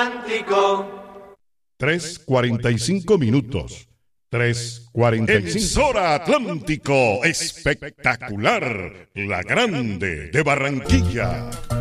Atlántico. 3:45 minutos. 3:45. Emisora Atlántico, espectacular, la grande de Barranquilla.